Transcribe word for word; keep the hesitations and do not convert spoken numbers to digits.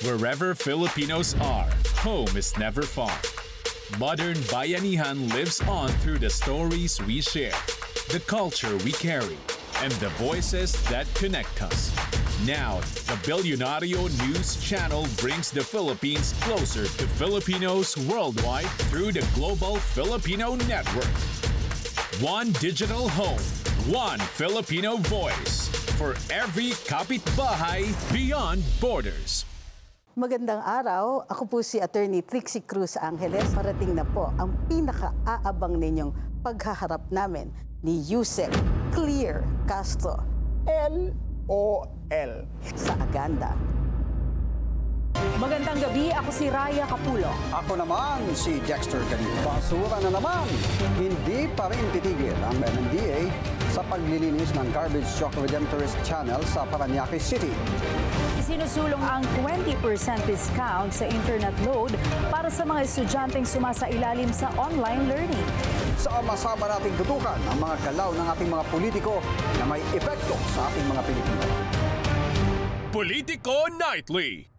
Wherever Filipinos are, home is never far. Modern Bayanihan lives on through the stories we share, the culture we carry, and the voices that connect us. Now, the Bilyonaryo News Channel brings the Philippines closer to Filipinos worldwide through the Global Filipino Network. One digital home, one Filipino voice, for every kapitbahay beyond borders. Magandang araw. Ako po si Attorney Trixie Cruz Angeles. Parating na po ang pinaka-aabang ninyong paghaharap namin ni Yusek Clear Castro. L O L Sa Aganda. Magandang gabi, ako si Raya Capulo. Ako naman si Dexter Canino. Basura na naman. Hindi pa rin titigil ang M M D A sa paglilinis ng Garbage Truck Redemptorist Channel sa Parañaque City. Isinusulong ang twenty percent discount sa internet load para sa mga estudyanteng sumasailalim sa online learning. Sama-sama nating tutukan ang mga galaw ng ating mga politiko na may epekto sa ating mga Pilipino. Politico Nightly.